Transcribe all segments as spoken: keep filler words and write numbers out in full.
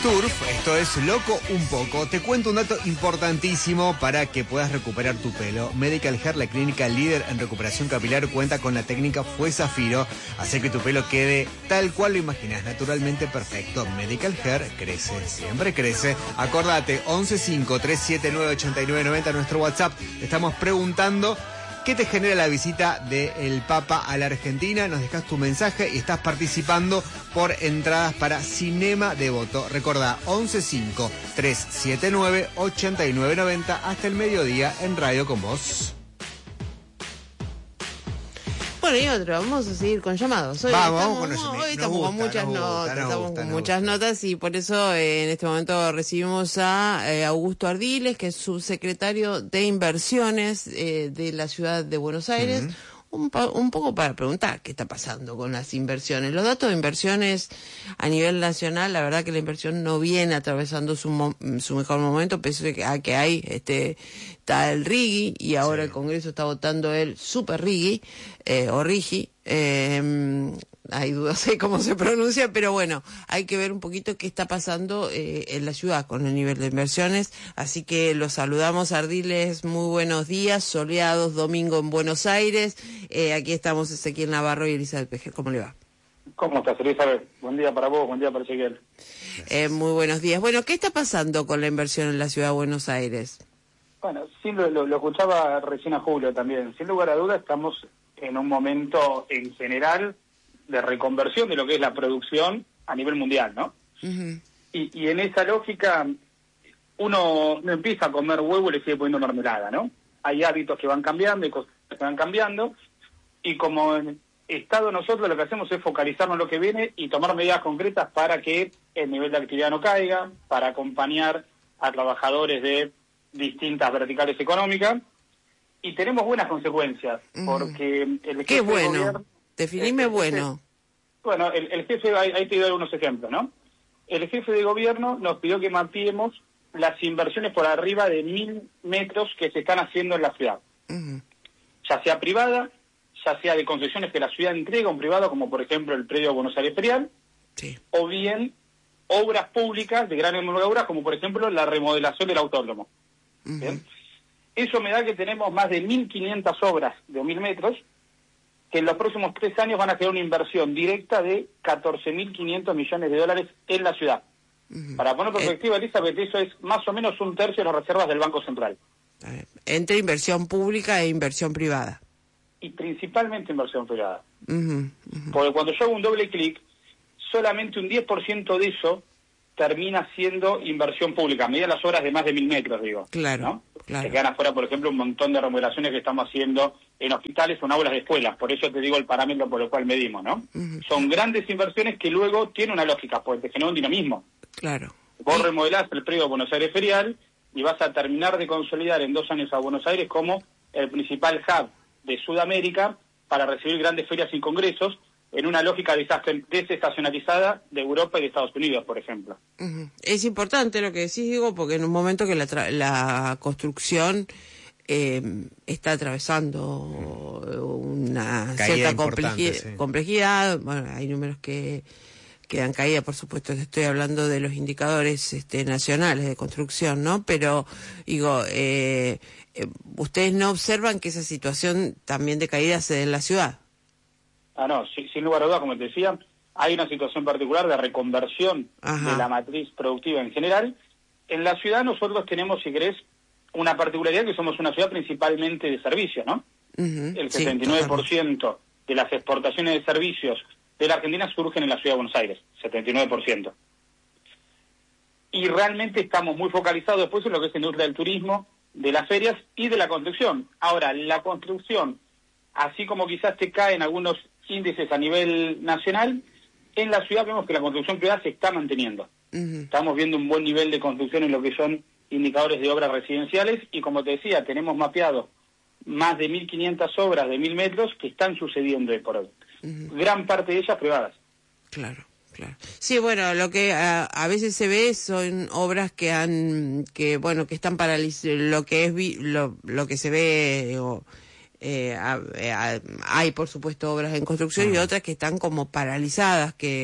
Turf, esto es Loco un Poco. Te cuento un dato importantísimo para que puedas recuperar tu pelo. Medical Hair, la clínica líder en recuperación capilar, cuenta con la técnica Fue Zafiro. Hace que tu pelo quede tal cual lo imaginas, naturalmente perfecto. Medical Hair crece, siempre crece. Acordate, once cinco, tres siete nueve, ocho nueve nueve cero, nuestro WhatsApp. Te estamos preguntando ¿qué te genera la visita del Papa a la Argentina? Nos dejas tu mensaje y estás participando por entradas para Cinema Devoto. Recordá, once cinco, tres siete nueve, ocho nueve nueve cero hasta el mediodía en Radio con Vos. Bueno, y otro, vamos a seguir con llamados. Hoy vamos, estamos, con eso. Hoy estamos gusta, con muchas gusta, notas, estamos gusta, con muchas gusta. notas y por eso eh, en este momento recibimos a eh, Augusto Ardiles, que es subsecretario de Inversiones eh, de la ciudad de Buenos Aires. Uh-huh. Un, un poco para preguntar qué está pasando con las inversiones. Los datos de inversiones a nivel nacional, la verdad que la inversión no viene atravesando su, su mejor momento, pese a que hay, este, está el RIGI y ahora sí. El Congreso está votando el Super RIGI, eh, o RIGI, eh, hay dudas de cómo se pronuncia, pero bueno, hay que ver un poquito qué está pasando eh, en la ciudad con el nivel de inversiones, así que los saludamos, Ardiles, muy buenos días, soleados, domingo en Buenos Aires, eh, aquí estamos Ezequiel Navarro y Elizabeth Pejer, ¿cómo le va? ¿Cómo estás, Elizabeth? Buen día para vos, buen día para Ezequiel. Eh, muy buenos días. Bueno, ¿qué está pasando con la inversión en la ciudad de Buenos Aires? Bueno, sí, lo, lo, lo escuchaba recién a Julio también, sin lugar a dudas estamos en un momento en general de reconversión de lo que es la producción a nivel mundial, ¿no? Uh-huh. Y, y en esa lógica, uno no empieza a comer huevo y le sigue poniendo mermelada, ¿no? Hay hábitos que van cambiando y cosas que van cambiando, y como Estado nosotros lo que hacemos es focalizarnos en lo que viene y tomar medidas concretas para que el nivel de actividad no caiga, para acompañar a trabajadores de distintas verticales económicas, y tenemos buenas consecuencias, uh-huh. porque el Qué bueno. De gobierno, Definime el, el bueno. Jefe, bueno, el, el jefe, ahí, ahí te doy algunos ejemplos, ¿no? El jefe de gobierno nos pidió que mapeemos las inversiones por arriba de mil metros que se están haciendo en la ciudad. Uh-huh. Ya sea privada, ya sea de concesiones que la ciudad entrega a un privado, como por ejemplo el predio Buenos Aires Ferial, sí. O bien obras públicas de gran envergadura, como por ejemplo la remodelación del autódromo. Uh-huh. ¿Bien? Eso me da que tenemos más de mil quinientas obras de mil metros que en los próximos tres años van a tener una inversión directa de catorce mil quinientos millones de dólares en la ciudad. Uh-huh. Para poner perspectiva, eh, Elizabeth, eso es más o menos un tercio de las reservas del Banco Central. Eh, entre inversión pública e inversión privada. Y principalmente inversión privada. Uh-huh, uh-huh. Porque cuando yo hago un doble clic, solamente un diez por ciento de eso termina siendo inversión pública, a medida de las obras de más de mil metros, digo. Claro, ¿no? claro. Se quedan afuera, por ejemplo, un montón de remodelaciones que estamos haciendo en hospitales o en aulas de escuelas, por eso te digo el parámetro por el cual medimos, ¿no? Uh-huh. Son grandes inversiones que luego tienen una lógica, porque te genera un dinamismo. Claro. Vos remodelás el predio de Buenos Aires Ferial y vas a terminar de consolidar en dos años a Buenos Aires como el principal hub de Sudamérica para recibir grandes ferias y congresos, en una lógica desestacionalizada de Europa y de Estados Unidos, por ejemplo. Uh-huh. Es importante lo que decís, digo, porque en un momento que la, tra- la construcción eh, está atravesando una Caída cierta complejidad, sí. complejidad, bueno, hay números que quedan caídas, por supuesto, estoy hablando de los indicadores este, nacionales de construcción, ¿no? Pero, digo, eh, eh, ¿ustedes no observan que esa situación también de caída se dé en la ciudad? Ah, no, sin, sin lugar a dudas, como te decía, hay una situación particular de reconversión Ajá. de la matriz productiva en general. En la ciudad nosotros tenemos, si querés, una particularidad que somos una ciudad principalmente de servicios, ¿no? Uh-huh. El setenta y nueve por ciento sí, de las exportaciones de servicios de la Argentina surgen en la ciudad de Buenos Aires, setenta y nueve por ciento. Y realmente estamos muy focalizados después en lo que es la industria del turismo, de las ferias y de la construcción. Ahora, la construcción, así como quizás te caen algunos índices a nivel nacional, en la ciudad vemos que la construcción privada se está manteniendo. Uh-huh. Estamos viendo un buen nivel de construcción en lo que son indicadores de obras residenciales y, como te decía, tenemos mapeado más de mil quinientas obras de mil metros que están sucediendo hoy por hoy. Uh-huh. Gran parte de ellas privadas. Claro, claro. Sí, bueno, lo que a, a veces se ve son obras que han, que bueno, que están paralizadas, lo que es vi, lo, lo que se ve o Eh, a, a, hay por supuesto obras en construcción uh-huh. y otras que están como paralizadas, que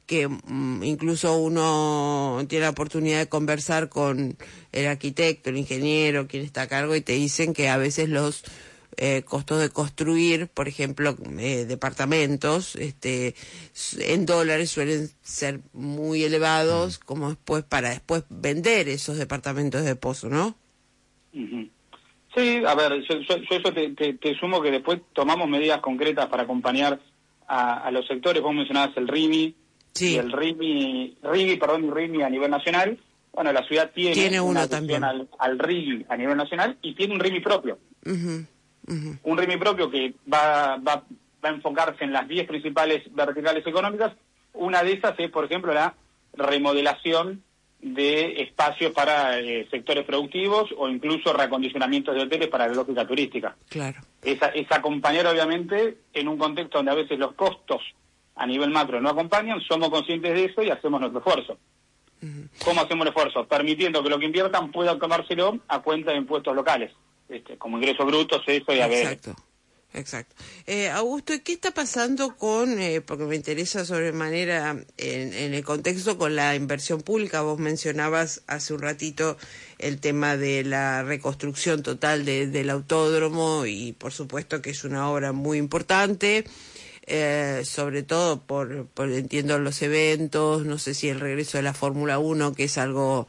que mm, incluso uno tiene la oportunidad de conversar con el arquitecto, el ingeniero, quien está a cargo, y te dicen que a veces los eh, costos de construir, por ejemplo, eh, departamentos, este, en dólares suelen ser muy elevados, mm. como después para después vender esos departamentos de pozo, ¿no? Uh-huh. Sí, a ver, yo, yo, yo eso te, te, te sumo que después tomamos medidas concretas para acompañar a, a los sectores. Vos mencionabas el R I M I, sí. y el R I M I, R I M I, perdón, y R I M I a nivel nacional. Bueno, la ciudad tiene, tiene uno una también al, al R I M I a nivel nacional y tiene un R I M I propio. Uh-huh. Uh-huh. Un R I M I propio que va, va, va a enfocarse en las diez principales verticales económicas. Una de esas es, por ejemplo, la remodelación de espacios para eh, sectores productivos o incluso reacondicionamientos de hoteles para la lógica turística. Claro. Es, es acompañar, obviamente, en un contexto donde a veces los costos a nivel macro no acompañan, somos conscientes de eso y hacemos nuestro esfuerzo. Uh-huh. ¿Cómo hacemos el esfuerzo? Permitiendo que lo que inviertan puedan tomárselo a cuenta de impuestos locales, este, como ingresos brutos, eso y A B L. Exacto. Exacto. Eh, Augusto, ¿qué está pasando con, eh, porque me interesa sobremanera en, en el contexto con la inversión pública? Vos mencionabas hace un ratito el tema de la reconstrucción total de, del autódromo y por supuesto que es una obra muy importante, eh, sobre todo por, por, entiendo, los eventos, no sé si el regreso de la Fórmula uno, que es algo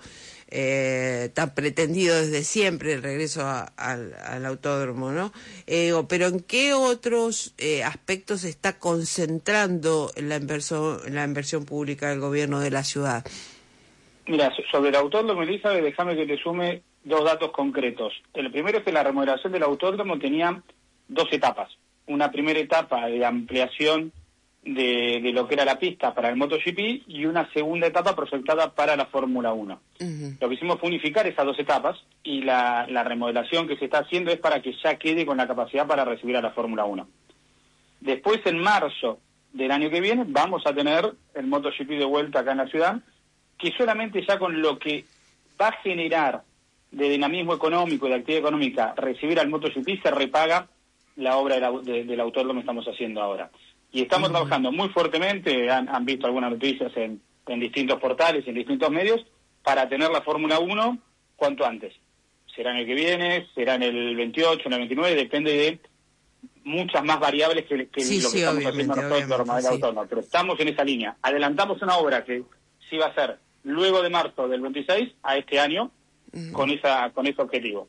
Eh, tan pretendido desde siempre, el regreso a, a, al autódromo, ¿no? Eh, pero ¿en qué otros eh, aspectos se está concentrando en la inversión, en la inversión pública del gobierno de la ciudad? Mira, sobre el autódromo, Elizabeth, déjame que te sume dos datos concretos. El primero es que la remodelación del autódromo tenía dos etapas. Una primera etapa de ampliación De, de lo que era la pista para el MotoGP y una segunda etapa proyectada para la Fórmula uno. Uh-huh. Lo que hicimos fue unificar esas dos etapas y la, la remodelación que se está haciendo es para que ya quede con la capacidad para recibir a la Fórmula uno. Después, en marzo del año que viene, vamos a tener el MotoGP de vuelta acá en la ciudad, que solamente ya con lo que va a generar de dinamismo económico y de actividad económica recibir al MotoGP se repaga la obra de la, de, del autódromo que estamos haciendo ahora. Y estamos uh-huh. trabajando muy fuertemente, han, han visto algunas noticias en, en distintos portales y en distintos medios, para tener la Fórmula uno cuanto antes. Será en el que viene, será en el veintiocho, en el veintinueve, depende de muchas más variables que, que sí, lo que sí, estamos haciendo nosotros, del sí. autónomo. Pero estamos en esa línea. Adelantamos una obra que sí va a ser luego de marzo del veintiséis a este año, uh-huh. con esa con ese objetivo.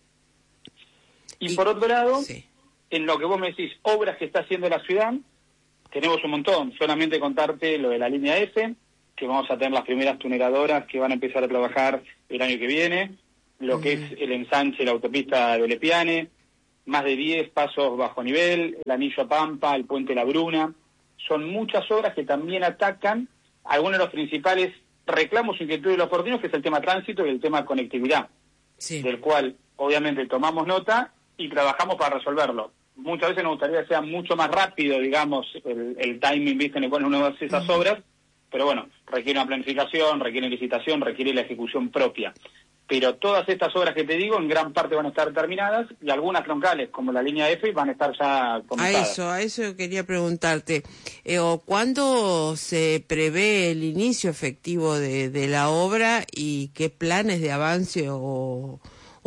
Y, y por otro lado, sí. en lo que vos me decís, obras que está haciendo la ciudad, tenemos un montón. Solamente contarte lo de la línea F, que vamos a tener las primeras tuneladoras que van a empezar a trabajar el año que viene, lo uh-huh. que es el ensanche de la autopista de Lepiane, más de diez pasos bajo nivel, el anillo a Pampa, el puente La Bruna. Son muchas obras que también atacan algunos de los principales reclamos e inquietudes de los porteños, que es el tema tránsito y el tema conectividad, sí. del cual obviamente tomamos nota y trabajamos para resolverlo. Muchas veces nos gustaría que sea mucho más rápido, digamos, el, el timing, viste, en el cual uno hace esas obras, pero bueno, requiere una planificación, requiere licitación, requiere la ejecución propia. Pero todas estas obras que te digo, en gran parte van a estar terminadas, y algunas troncales, como la línea F, van a estar ya comenzadas. A eso, a eso quería preguntarte. Eh, ¿Cuándo se prevé el inicio efectivo de, de la obra y qué planes de avance o,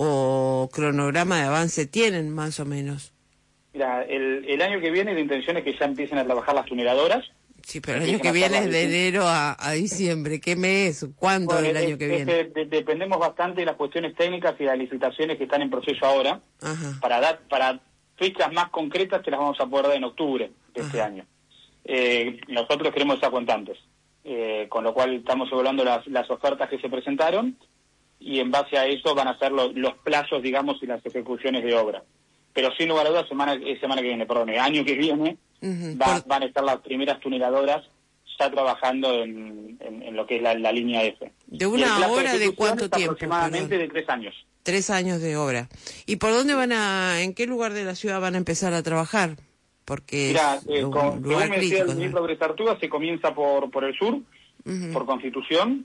o cronograma de avance tienen, más o menos? Mira, el, el año que viene la intención es que ya empiecen a trabajar las tuneladoras. Sí, pero el año que viene es de enero a, a diciembre. ¿Qué mes? ¿Cuándo bueno, el año es, que viene? Es de, de, dependemos bastante de las cuestiones técnicas y de las licitaciones que están en proceso ahora. Ajá. Para dar para fechas más concretas que las vamos a poder dar en octubre de Ajá. este año. Eh, nosotros queremos estar cuantantes, eh, con lo cual estamos evaluando las, las ofertas que se presentaron y en base a eso van a ser lo, los plazos, digamos, y las ejecuciones de obra. Pero sin lugar a dudas, semana, semana que viene, perdón, el año que viene, uh-huh. va, van a estar las primeras tuneladoras ya trabajando en, en, en lo que es la, la línea F. ¿De una hora de, de cuánto tiempo? Aproximadamente perdón. de tres años. Tres años de obra. ¿Y por dónde van a, en qué lugar de la ciudad van a empezar a trabajar? Porque Mirá, eh, un con, lugar según me decía el ministro Gres Artúa, se comienza por, por el sur, uh-huh. por Constitución,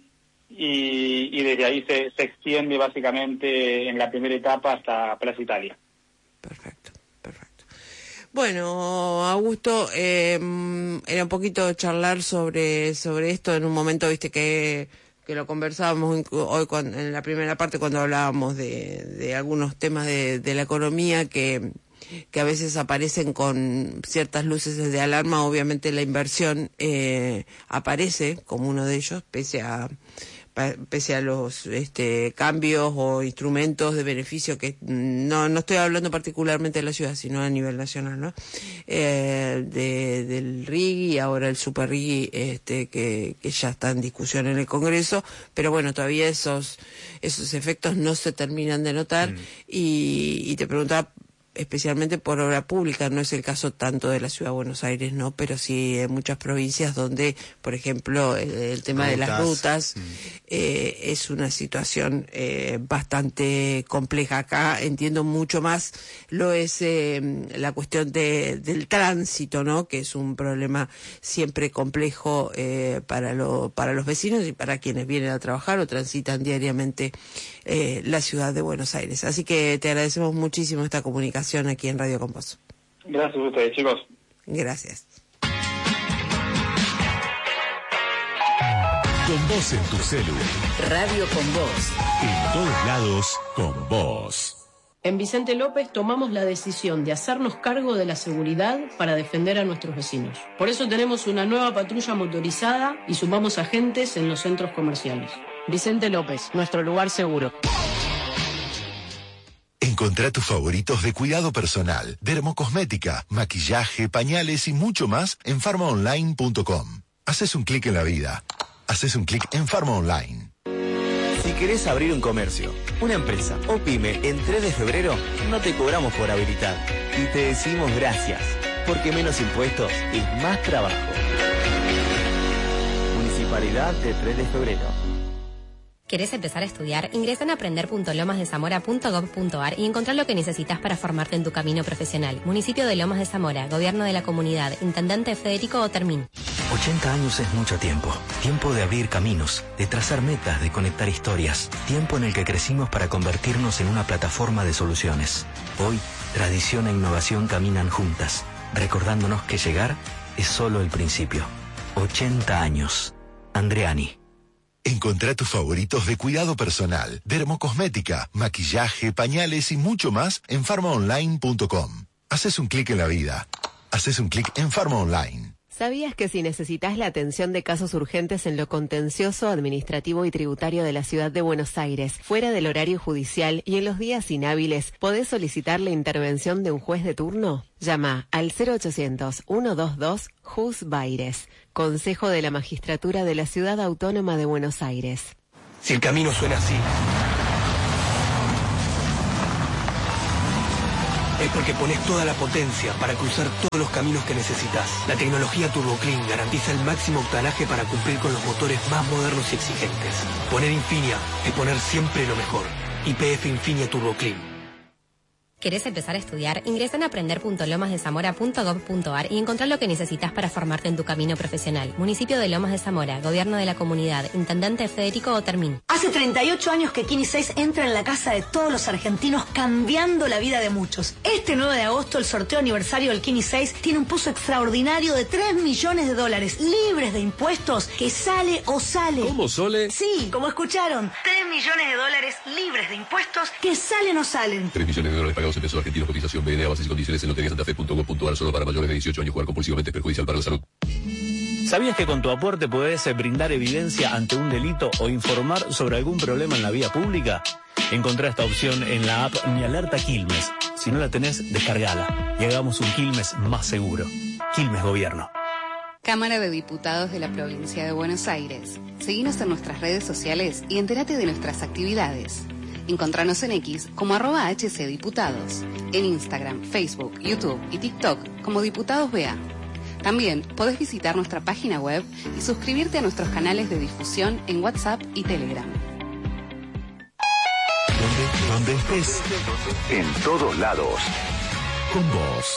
y, y desde ahí se, se extiende básicamente en la primera etapa hasta Plaza Italia. Perfecto, perfecto. Bueno, Augusto, eh, era un poquito charlar sobre sobre esto en un momento, viste, que, que lo conversábamos hoy con, en la primera parte cuando hablábamos de, de algunos temas de, de la economía que... que a veces aparecen con ciertas luces de alarma. Obviamente la inversión eh, aparece como uno de ellos, pese a pese a los este, cambios o instrumentos de beneficio que no no estoy hablando particularmente de la ciudad, sino a nivel nacional, ¿no? Eh, de, del R I G y ahora el Super R I G, este, que, que ya está en discusión en el Congreso, pero bueno, todavía esos esos efectos no se terminan de notar. Mm. y, y te preguntaba especialmente por obra pública, no es el caso tanto de la Ciudad de Buenos Aires, no, pero sí en muchas provincias donde, por ejemplo, el, el tema rutas. de las rutas mm. eh, es una situación eh, bastante compleja. Acá entiendo mucho más lo es eh, la cuestión de, del tránsito, ¿no? Que es un problema siempre complejo eh, para lo, para los vecinos y para quienes vienen a trabajar o transitan diariamente eh, la Ciudad de Buenos Aires. Así que te agradecemos muchísimo esta comunicación aquí en Radio Con Vos. Gracias a ustedes, chicos. Gracias. Con vos en tu celu. Radio Con Vos. En todos lados, con vos. En Vicente López tomamos la decisión de hacernos cargo de la seguridad para defender a nuestros vecinos. Por eso tenemos una nueva patrulla motorizada y sumamos agentes en los centros comerciales. Vicente López, nuestro lugar seguro. Encontrá tus favoritos de cuidado personal, dermocosmética, maquillaje, pañales y mucho más en farma online punto com. Haces un clic en la vida. Haces un clic en Farma Online. Si querés abrir un comercio, una empresa o pyme en tres de febrero, no te cobramos por habilitar. Y te decimos gracias, porque menos impuestos es más trabajo. Municipalidad de tres de febrero. ¿Querés empezar a estudiar? Ingresa en aprender punto lomas de zamora punto gob punto ar y encontrá lo que necesitas para formarte en tu camino profesional. Municipio de Lomas de Zamora, Gobierno de la Comunidad, Intendente Federico Otermín. ochenta años es mucho tiempo. Tiempo de abrir caminos, de trazar metas, de conectar historias. Tiempo en el que crecimos para convertirnos en una plataforma de soluciones. Hoy, tradición e innovación caminan juntas, recordándonos que llegar es solo el principio. ochenta años. Andreani. Encontrá tus favoritos de cuidado personal, dermocosmética, maquillaje, pañales y mucho más en farma online punto com. Haces un clic en la vida. Haces un clic en Farma Online. ¿Sabías que si necesitas la atención de casos urgentes en lo contencioso, administrativo y tributario de la Ciudad de Buenos Aires, fuera del horario judicial y en los días inhábiles, podés solicitar la intervención de un juez de turno? Llama al cero ochocientos, ciento veintidós, Jus Baires, Consejo de la Magistratura de la Ciudad Autónoma de Buenos Aires. Si el camino suena así, es porque pones toda la potencia para cruzar todos los caminos que necesitas. La tecnología TurboClean garantiza el máximo octanaje para cumplir con los motores más modernos y exigentes. Poner Infinia es poner siempre lo mejor. Y P F Infinia TurboClean. ¿Querés empezar a estudiar? Ingresa en aprender punto lomas de zamora punto gob punto ar y encontrá lo que necesitas para formarte en tu camino profesional. Municipio de Lomas de Zamora, Gobierno de la Comunidad, Intendente Federico Otermín. Hace treinta y ocho años que Kini seis entra en la casa de todos los argentinos, cambiando la vida de muchos. Este nueve de agosto, el sorteo aniversario del Kini seis tiene un pozo extraordinario de tres millones de dólares, libres de impuestos, que sale o sale. ¿Cómo, Sole? Sí, como escucharon, tres millones de dólares libres de impuestos, que salen o salen. tres millones de dólares pagados en pesos argentinos, cotización B N A, bases y condiciones en lotería santa fe punto gob punto ar, solo para mayores de dieciocho años. Jugar compulsivamente es perjudicial para la salud. ¿Sabías que con tu aporte podés brindar evidencia ante un delito o informar sobre algún problema en la vía pública? Encontrá esta opción en la app Mi Alerta Quilmes. Si no la tenés, descargala y hagamos un Quilmes más seguro. Quilmes Gobierno. Cámara de Diputados de la Provincia de Buenos Aires. Seguinos en nuestras redes sociales y entérate de nuestras actividades. Encontranos en X como arroba hcdiputados, en Instagram, Facebook, YouTube y TikTok como Diputados B A. También podés visitar nuestra página web y suscribirte a nuestros canales de difusión en WhatsApp y Telegram. Donde, donde estés, en todos lados, con vos.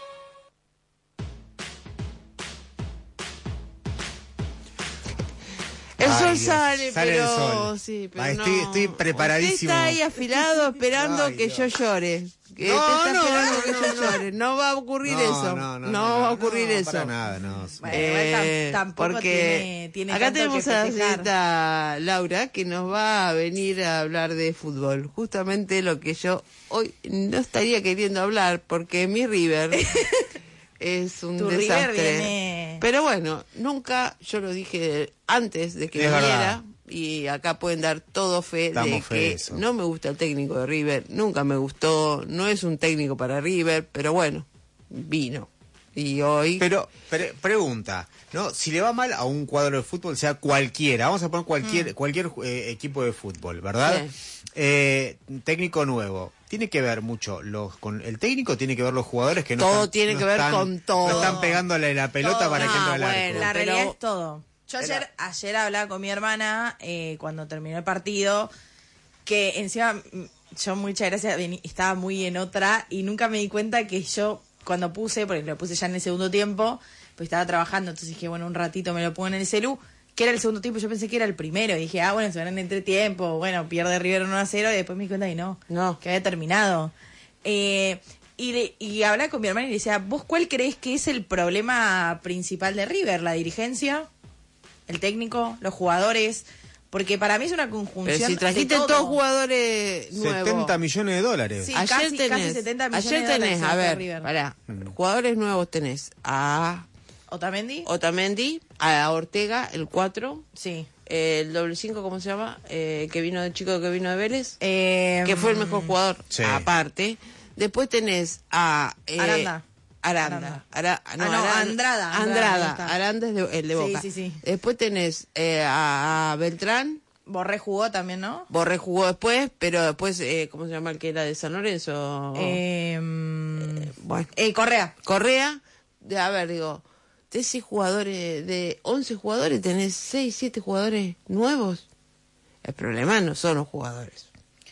El Ay, sol Dios, sale, sale pero, el sol. sí, pero Ah, no. estoy, estoy preparadísimo. Usted está ahí afilado esperando Ay, que Dios. yo llore. Que No, te está no, esperando no, que no, yo no. llore. No va a ocurrir No, eso. no, No, no, no, va a no, ocurrir no, eso. para nada, no. Bueno, Eh, igual tam- tampoco porque tiene, tiene acá tanto tenemos que a la festejar. señorita Laura que nos va a venir a hablar de fútbol. Justamente lo que yo hoy no estaría queriendo hablar porque mi River es un Tu River desastre. viene- Pero bueno, nunca, yo lo dije antes de que Es viniera. verdad. Y acá pueden dar todo fe Damos de fe que de eso. no me gusta el técnico de River, nunca me gustó, no es un técnico para River, pero bueno, vino. Y hoy... Pero, pre- pregunta, ¿no? Si le va mal a un cuadro de fútbol, sea cualquiera, vamos a poner cualquier, Mm. cualquier eh, equipo de fútbol, ¿verdad? Sí. Eh, técnico nuevo. Tiene que ver mucho los con el técnico, tiene que ver los jugadores que no Todo están- tiene no que ver están- con todo. No están pegándole la pelota Todo. para que Ah, entre al arco. bueno, La Pero- realidad es todo. Yo Pero- ayer, ayer hablaba con mi hermana eh, cuando terminó el partido, que encima mm, yo muchas gracias vení- estaba muy en otra y nunca me di cuenta que yo cuando puse, porque lo puse ya en el segundo tiempo, pues estaba trabajando, entonces dije, bueno, un ratito me lo pongo en el celu, que era el segundo tiempo, yo pensé que era el primero, y dije, ah, bueno, se van en entretiempo, bueno, pierde River uno a cero, y después me di cuenta que no, No. que había terminado. Eh, y, le- y hablaba con mi hermana y le decía, ¿vos cuál crees que es el problema principal de River? ¿La dirigencia? ¿El técnico? ¿Los jugadores? Porque para mí es una conjunción Pero si de trajiste todo. todos jugadores nuevos. setenta millones de dólares. Sí, ayer casi- tenés, casi setenta millones ayer de dólares tenés, se a gastó ver, River. pará, jugadores nuevos tenés a ¿Otamendi? Otamendi, a Ortega, el cuatro, Sí. el doble cinco, ¿cómo se llama? Eh, que vino el chico que vino de Vélez, Eh, que fue el mejor jugador, Sí. aparte. Después tenés a... eh, Aranda. Aranda. Ara- Ah, no, Andrada, Andrada, ahí Andrada. está. Aranda es de- el de Sí, Boca. sí, sí. Después tenés eh, a, a Beltrán. Borré jugó también, ¿no? Borré jugó después, pero después, eh, ¿cómo se llama el que era de San Lorenzo? Eh, bueno. eh, Correa. Correa, de, a ver, digo, de seis jugadores, de once jugadores, tenés seis, siete jugadores nuevos. El problema no son los jugadores.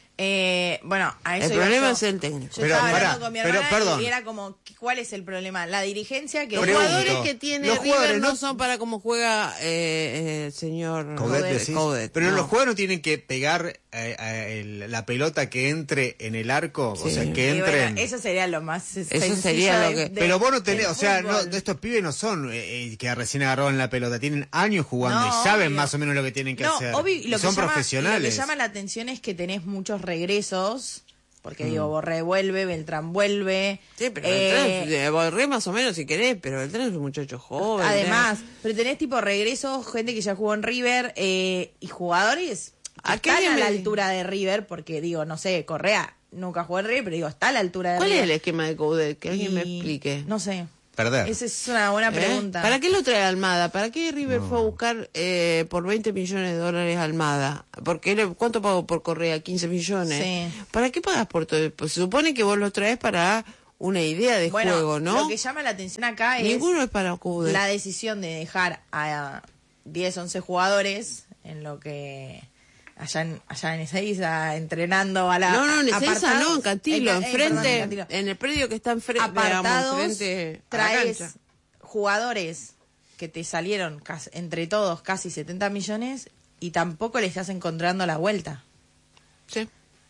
Eh, bueno, a eso El iba problema yo. es el técnico. Yo Pero, estaba hablando pará, con mi pero, hermana perdón. y era como, ¿cuál es el problema? La dirigencia que... Los Pregunto. jugadores que tiene Los River jugadores no, no- son para como juega eh, eh, el señor Coudet, Coudet, decís. Coudet, Pero no. los jugadores no tienen que pegar eh, eh, el- la pelota que entre en el arco, o Sí. sea, que Y bueno, entren. eso sería lo más sencillo sería lo de- que- de- Pero vos no tenés, del o sea, no, fútbol. estos pibes no son eh, eh, que recién agarraron la pelota, tienen años jugando No, y saben obvio. más o menos lo que tienen que No, hacer. obvio, y Y lo que son llama- profesionales. Lo que llama la atención es que tenés muchos regresos, porque Mm. digo, Borré vuelve, Beltrán vuelve. Sí, pero eh, Beltrán, eh, Borré más o menos si querés, pero Beltrán es un muchacho joven. además, pero tenés tipo regresos, gente que ya jugó en River eh, y jugadores que ¿A qué están a me- la altura de River, porque digo, no sé, Correa nunca jugó en River, pero digo, está a la altura de ¿Cuál es River. el esquema de Coudet? Que alguien me Y- explique. No sé. Perder. Esa es una buena ¿Eh? pregunta. ¿Para qué lo trae Almada? ¿Para qué River fue a buscar eh, por veinte millones de dólares a Almada? Porque él- ¿cuánto pagó por Correa? quince millones. Sí. ¿Para qué pagas por todo? Pues se supone que vos lo traes para una idea de Bueno, juego, ¿no? lo que llama la atención acá es Ninguno es para Coudet. la decisión de dejar a diez, once jugadores en lo que allá en, allá en Ezeiza entrenando a la No, no, en Ezeiza apartados- no, en Cantilo, eh, eh, enfrente, perdón, en Cantilo. en el predio que está enfrente, Apartados, enfrente a la traes cancha. jugadores que te salieron cas- entre todos casi setenta millones y tampoco le estás encontrando la vuelta. Sí.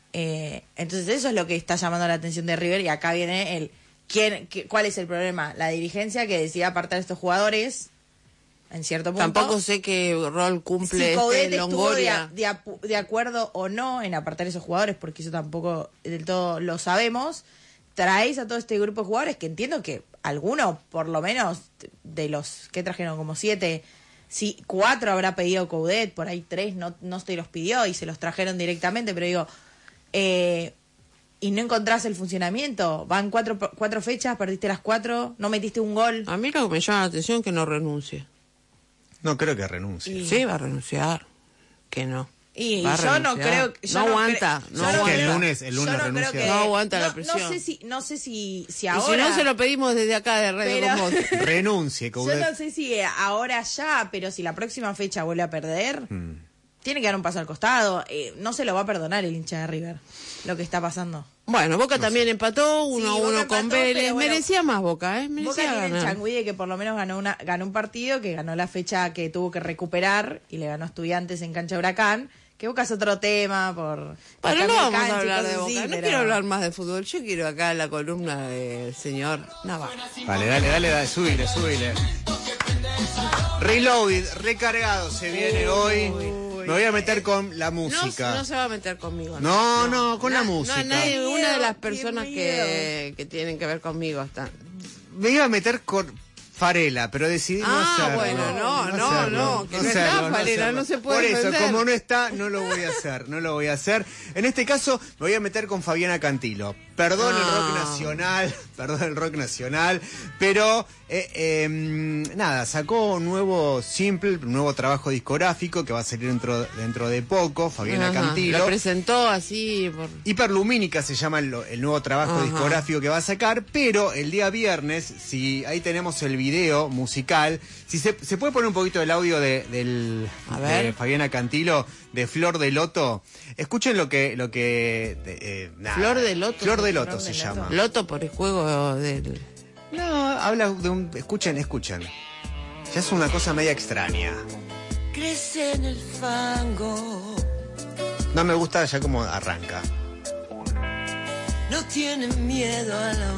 Eh, entonces eso es lo que está llamando la atención de River y acá viene el quién, qué- cuál es el problema, la dirigencia que decide apartar a estos jugadores en cierto punto. Tampoco sé qué rol cumple si Coudet este estuvo de, Longoria. de apu- de acuerdo o no en apartar esos jugadores, porque eso tampoco del todo lo sabemos. Traéis a todo este grupo de jugadores que entiendo que alguno, por lo menos, de los que trajeron como siete, si cuatro habrá pedido Coudet, por ahí tres no, no se los pidió y se los trajeron directamente, pero digo, eh, y no encontrás el funcionamiento, van cuatro, cuatro fechas, perdiste las cuatro, no metiste un gol. A mí lo que me llama la atención es que no renuncie. No creo que renuncie. Y- Sí, va a renunciar. Que no. Y Va a yo no renunciar. creo yo No cre- aguanta, no yo Es que aguanta. el lunes, el lunes yo no creo renuncia. que- No aguanta la no- presión. No sé si, no sé si, si Y ahora. si no, se lo pedimos desde acá de Radio Pero- con vos. Renuncie, Yo Coudet. no sé si ahora ya, pero si la próxima fecha vuelve a perder, Mm. tiene que dar un paso al costado. Eh, no se lo va a perdonar el hincha de River, lo que está pasando. Bueno, Boca también empató uno a Sí, uno Boca con empató, Vélez. pero bueno, Merecía más Boca, ¿eh? Boca Merecía tiene el ganar. changüí de que por lo menos ganó una ganó un partido, que ganó la fecha que tuvo que recuperar y le ganó a Estudiantes en cancha de Huracán, Que buscas otro tema por... Bueno, no vamos a hablar de cosas Boca, así, no pero- quiero hablar más de fútbol, yo quiero acá la columna del señor Navarro. Vale, dale, dale, dale, súbile, súbile. Reloaded, recargado se viene hoy. Me voy a meter con la No, música. no se va a meter conmigo. No, no, con la Na- música. No, nadie, una de las personas qué que, que tienen que ver conmigo está. Me iba a meter con Farela, pero decidí no Ah, hacerlo. bueno, no, no, hacerlo, no, que no hacerlo, está Farela, hacerlo. no se puede Por eso, defender. como no está, no lo voy a hacer, no lo voy a hacer. En este caso, me voy a meter con Fabiana Cantilo. Perdón el Ah. rock nacional, perdón el rock nacional, pero eh, eh, nada, sacó un nuevo simple, un nuevo trabajo discográfico que va a salir dentro, dentro de poco, Fabiana Ajá, Cantilo. Lo presentó así por... Hiperlumínica se llama el, el nuevo trabajo Ajá. discográfico que va a sacar, pero el día viernes, si ahí tenemos el video musical, si se, se puede poner un poquito del audio de, del, A ver. de Fabiana Cantilo, de Flor de Loto, escuchen lo que... Lo que de- eh, nada. Flor de Loto. Flor de Loto Flor se de llama. Loto por el juego del... No, habla de un... Escuchen, escuchen. Ya es una cosa media extraña. Crece en el fango, No me gusta ya como arranca. no tiene miedo a la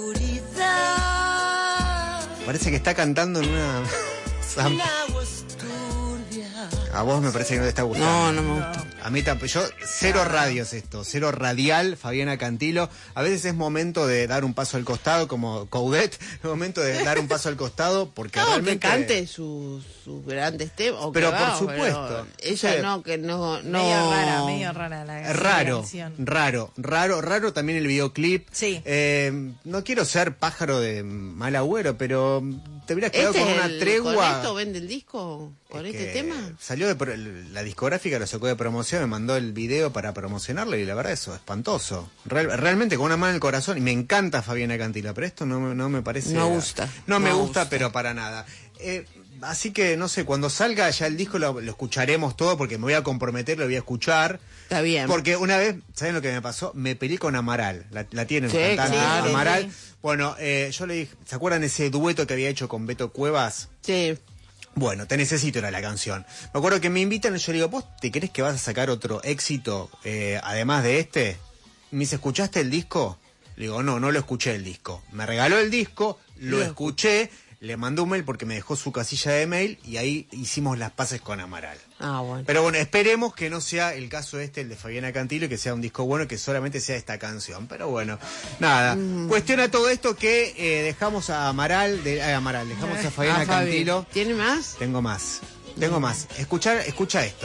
oscuridad. Parece que está cantando en una... El agua es turbia. A vos me parece que no te está gustando. No, no me gusta. A mí tampoco. Yo, cero radios esto, cero radial, Fabiana Cantilo. A veces es momento de dar un paso al costado, como Coudet, es momento de dar un paso al costado, porque No, realmente... que cante sus sus grandes temas. o que Pero por va, supuesto. pero Ella O sea, no, que no... no... Medio rara, medio rara la Es raro, canción. raro, raro, raro también el videoclip. Sí. Eh, no quiero ser pájaro de mal agüero, pero te hubieras quedado ¿Este con es una el- tregua. ¿Con esto vende el disco? ¿Con Es este que tema? Salió de pro- la discográfica, lo sacó de promoción, me mandó el video para promocionarlo y la verdad eso, espantoso. Real- realmente con una mano en el corazón, y me encanta Fabiana Cantilo, pero esto no, me- no me parece... No gusta, No, me no gusta, gusta. pero para nada. Eh, así que, no sé, cuando salga ya el disco lo, lo escucharemos todo, porque me voy a comprometer, lo voy a escuchar. Está bien. Porque una vez, ¿saben lo que me pasó? Me peleé con Amaral, la, la tienen Sí, cantante, claro, Amaral. sí. Bueno, eh, yo le dije, ¿se acuerdan ese dueto que había hecho con Beto Cuevas? Sí. Bueno, Te Necesito era la canción. Me acuerdo que me invitan y yo le digo, ¿vos te crees que vas a sacar otro éxito eh, además de este? Y me dice, ¿escuchaste el disco? Le digo, no, no lo escuché el disco. Me regaló el disco, lo Lo escuché, le mandé un mail porque me dejó su casilla de mail y ahí hicimos las paces con Amaral. Ah, bueno. Pero bueno, esperemos que no sea el caso este, el de Fabiana Cantilo, que sea un disco bueno, que solamente sea esta canción. Pero bueno, nada. Mm. Cuestiona todo esto que eh, dejamos a Amaral, de, a Amaral, dejamos a Fabiana Ah, Fabi. Cantilo. ¿Tiene más? Tengo más, tengo más. Escuchar, escucha esto.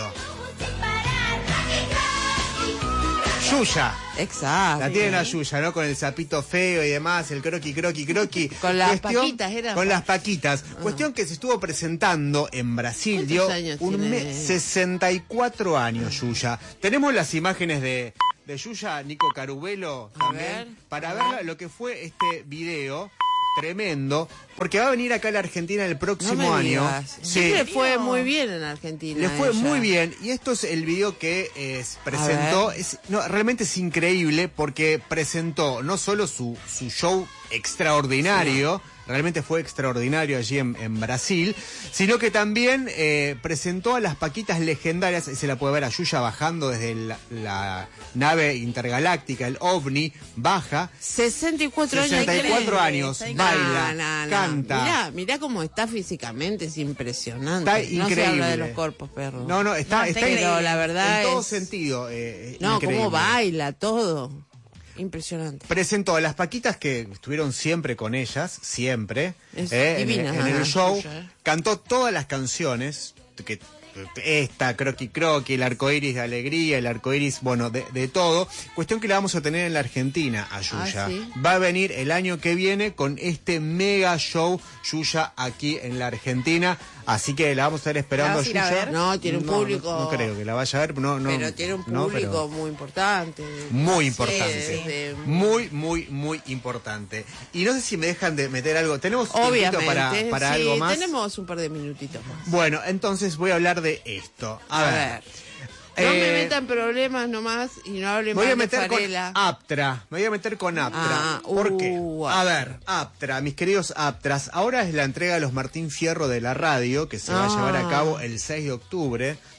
Yuya. Exacto. La tienen a Yuya, ¿no? Con el sapito feo y demás, el croqui, croqui, croqui. Con las paquitas, era. Con las paquitas. Cuestión que se estuvo presentando en Brasil, ¿Cuántos dio años un tiene? mes, sesenta y cuatro años, Yuya. Tenemos las imágenes de, de Yuya, Nico Carubelo, también, ver, para ver lo que fue este video. Tremendo, porque va a venir acá a la Argentina el próximo No me año. digas. Sí. Sí, le fue muy bien en Argentina. Le fue ella. muy bien y esto es el video que eh, presentó. ver. Es, no, realmente es increíble porque presentó no solo su, su show extraordinario, realmente fue extraordinario allí en, en Brasil, sino que también eh, presentó a las paquitas legendarias. Se la puede ver a Yuya bajando desde la, la nave intergaláctica, el OVNI, baja. sesenta y cuatro años. sesenta y cuatro años, baila, No, no, no. canta. Mirá, mirá cómo está físicamente, es impresionante. Está No se increíble. habla de los cuerpos, perro. No, no, está, No, está pero increíble. la verdad en todo es- sentido. eh, No, increíble. cómo baila, todo. Impresionante. Presentó a las paquitas que estuvieron siempre con ellas, siempre, Es eh, en, divina, en el ajá, show. Yuya, eh. Cantó todas las canciones, que esta, Croqui Croqui, el arcoíris de alegría, el arcoíris, bueno, de, de todo. Cuestión que la vamos a tener en la Argentina a Yuya. Ah, ¿sí? Va a venir el año que viene con este mega show Yuya aquí en la Argentina. Así que la vamos a estar esperando ¿La a vas a ir a Yuya. ver? No, tiene un No, no- público- No, creo que la vaya a ver. No, no, pero tiene un no, público pero- muy importante. muy Sí, importante. desde- Muy, muy, muy importante. Y no sé si me dejan de meter algo. ¿Tenemos tiempito Obviamente. para, para sí, algo más? tenemos un par de minutitos más. Bueno, entonces voy a hablar de esto. A, A ver. ver. No me Eh, metan problemas nomás y no hablen Me voy más a meter de con Farela. Aptra. Me voy a meter con Aptra. Ah, ¿Por uh, qué? A ver, Aptra, mis queridos Aptras. Ahora es la entrega de los Martín Fierro de la radio, que se va a Ah. llevar a cabo el seis de octubre.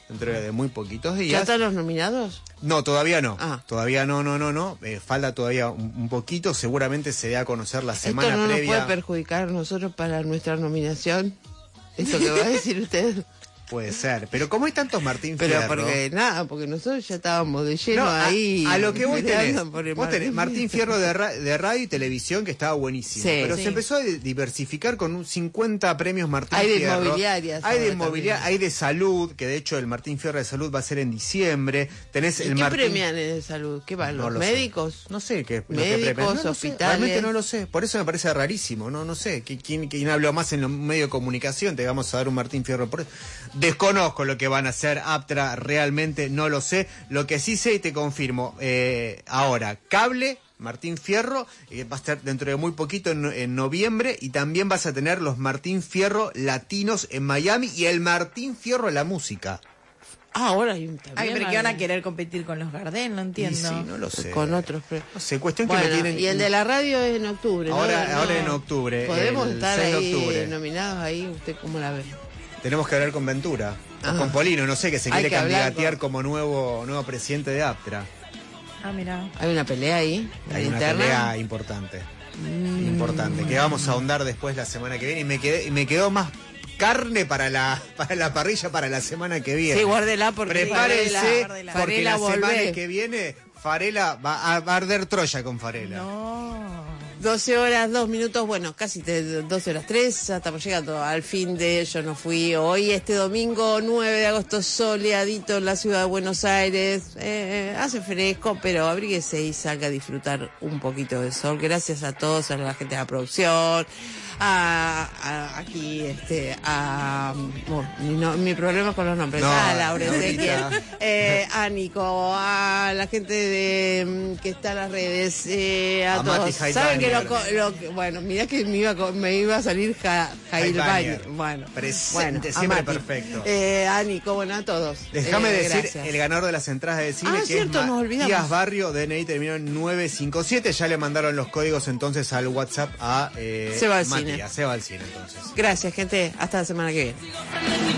dentro de muy poquitos días. ¿Ya están los nominados? No, todavía no. Ah. Todavía no, no, no, no. Eh, falta todavía un, un poquito. Seguramente se dé a conocer la semana ¿Esto no previa. nos puede perjudicar a nosotros para nuestra nominación? ¿Esto que va a decir usted? Puede ser, pero como hay tantos Martín Pero Fierro... porque nada, porque nosotros ya estábamos de lleno no, a, ahí. A lo que vos tenés, por el vos Martín, tenés Martín Fierro de, ra, de radio y televisión, que estaba buenísimo. Sí, pero sí. se empezó a diversificar con un cincuenta premios Martín hay de Fierro. inmobiliarias. Hay de inmobiliaria, hay de salud, que de hecho el Martín Fierro de salud va a ser en diciembre. Tenés ¿Y el qué Martín... premian en de salud? ¿Qué van? No ¿Los lo médicos? Sé. No sé qué. Médicos, no, no hospitales. Sé. Realmente no lo sé. Por eso me parece rarísimo. No, no sé. ¿Quién, quién habló más en los medios de comunicación? Te vamos a dar un Martín Fierro. Por... Desconozco lo que van a hacer. Aptra, realmente no lo sé. Lo que sí sé y te confirmo, eh, ahora, Cable, Martín Fierro, eh, va a estar dentro de muy poquito en, en noviembre, y también vas a tener los Martín Fierro latinos en Miami y el Martín Fierro la música. Ah, ahora hay un también. Ay, pero hay... que van a querer competir con los Gardel, no entiendo. Y sí, no lo sé. Con otros. Pero... No sé, cuestión bueno, que me tienen... Y el de la radio es en octubre, Ahora, ¿no? ahora no. en octubre. Podemos el estar seis de ahí octubre. nominados ahí, ¿usted cómo la ve? Tenemos que hablar con Ventura, o Ah. con Polino, no sé, que se Hay quiere que hablar candidatear con- como nuevo nuevo presidente de Aptra. Ah, mira. Hay una pelea ahí, Hay una interna. pelea importante, Mm. importante, que vamos a ahondar después la semana que viene, y me quedé, y me quedó más carne para la para la parrilla para la semana que viene. Sí, guárdela porque prepárense, Farela, guárdela. porque Farela la volvé. semana que viene Farela va a, va a arder Troya con Farela. doce horas, dos minutos, bueno, casi te- doce horas tres, ya estamos llegando al fin de Yo No Fui. Hoy, este domingo nueve de agosto, soleadito en la ciudad de Buenos Aires. Eh, hace fresco, pero abríguese y salga a disfrutar un poquito de sol. Gracias a todos, a la gente de la producción, a, a- aquí, este, a... bueno, mi, no- mi problema con los nombres, No, a Laura Laurita. Ezequiel, eh, a Nico, a la gente de mm, que está en las redes, eh, a, A todos. Mati Saben que lo, Heidbanger. co- lo que- bueno, mirá que me iba, a co- me iba a salir ja, Heidbanger. Heidbanger. Bueno, Presente, bueno, a siempre Mati. perfecto. Eh, a Nico, bueno, a todos. Déjame Eh, decir gracias. el ganador de las entradas de cine, Ah, que cierto, es nos olvidamos. Matías Barrio, D N I terminó en nueve cinco siete. Ya le mandaron los códigos entonces al WhatsApp a eh, Se va al Matías. cine. Se va al cine entonces. Gracias, gente. Hasta la semana que viene.